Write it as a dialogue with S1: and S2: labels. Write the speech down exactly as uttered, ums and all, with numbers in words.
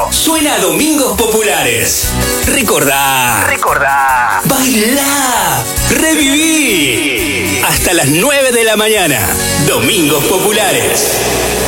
S1: Suena Domingos Populares. Recordá. Recordá. Bailá. Reviví. Hasta las nueve de la mañana. Domingos Populares.